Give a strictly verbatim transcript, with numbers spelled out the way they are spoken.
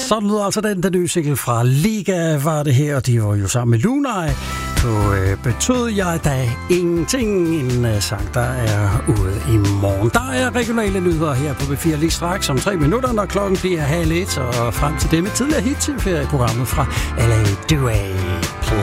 Sådan lyder altså den, den nye single fra Liga var det her, og de var jo sammen med Lunaj. Så øh, betød jeg da ingenting, en uh, sang, der er ude i morgen. Der er regionale nyheder her på B fire lige straks om tre minutter, når klokken bliver halv et, og frem til det med tidligere hit til ferieprogrammet fra L A Duay.